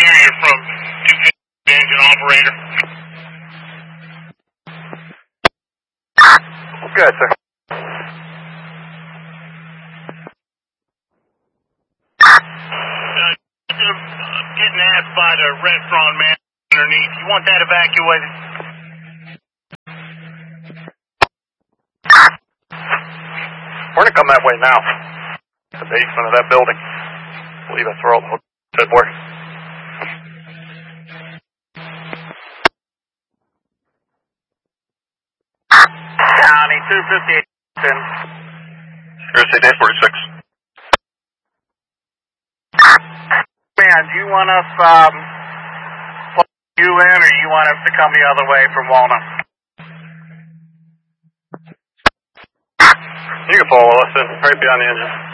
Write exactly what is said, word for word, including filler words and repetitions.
Superior from two fifty engine operator. Good, sir. Uh, getting asked by the restaurant man underneath. You want that evacuated? We're going to come that way now. The basement of that building. I believe that's where all the hotels were. County two fifty-eight. Thursday, day forty-six. Man, do you want us, um, you in, or you want us to come the other way from Walnut? You can follow us in, right behind the engine.